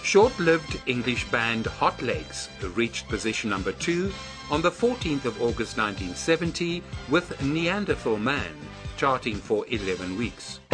Short-lived English band Hot Legs reached position number 2 on the 14th of August 1970 with Neanderthal Man, charting for 11 weeks.